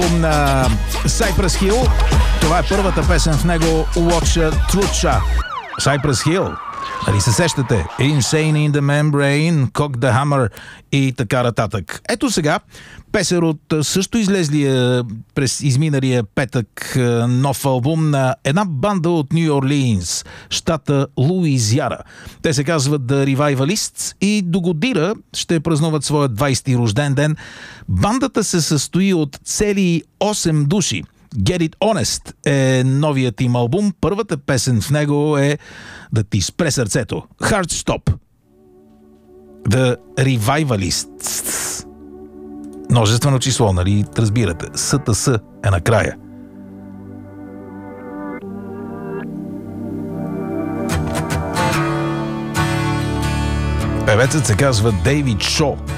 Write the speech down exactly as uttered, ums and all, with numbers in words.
на Cypress Hill. Това е първата песен в него, Watch Trucha. Cypress Hill. Нали се сещате? Insane in the Membrane, Cock the Hammer и така нататък. Ето сега песен от също излезлия през изминалия петък нов албум на една банда от Ню Орлиинс, щата Луизиана. Те се казват The Revivalists и до година ще празнуват своя двайсети рожден ден. Бандата се състои от цели осем души. Get It Honest е новият им албум. Първата песен в него е да ти спре сърцето. Heart Stop. The Revivalists. Множествено число, нали? Разбирате. СТС е накрая. Певецът се казва Дейвид Шо.